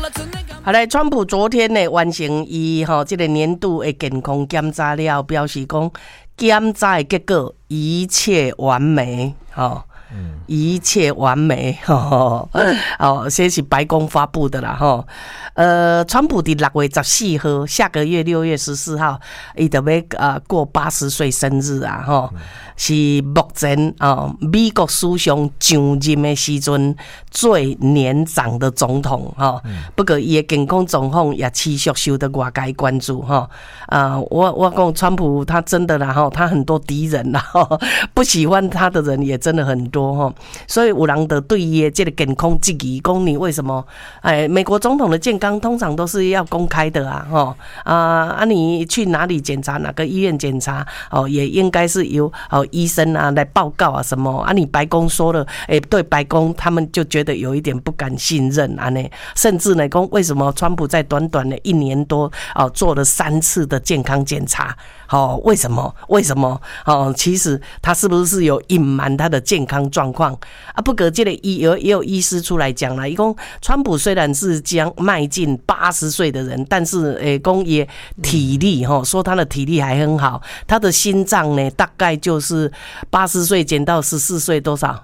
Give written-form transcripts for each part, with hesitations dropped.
好嘞，川普昨天呢完成伊这个年度的健康检查了，表示讲检查的结果一切完美，一切完美，这是白宫发布的啦，川普伫6月14号，下个月6月14号，伊就要过80岁生日啊，是目前美国史上上任的时阵最年长的总统不过伊的健康状况也持续受到外界关注我讲川普他真的啦他很多敌人啦不喜欢他的人也真的很多所以有人就对伊的这个健康质疑，讲你为什么美国总统的健康通常都是要公开的你去哪里检查，哪个医院检查也应该是由医生来报告什么你白宫说了对白宫他们就觉得有一点不敢信任甚至呢讲为什么川普在短短的1年多做了3次的健康检查为什么其实他是不是有隐瞒他的健康状况不过这个也有医师出来讲了，他说川普虽然是将迈进80岁的人，但是说也体力说他的体力还很好，他的心脏呢大概就是80岁减到14岁多少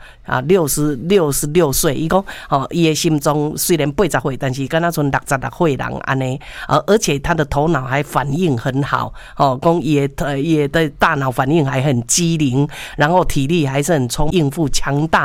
66岁，他说他的心脏虽然80岁，但是跟他剩66岁人这样而且他的头脑还反应很好说他的大脑反应还很机灵，然后体力还是很充应付强大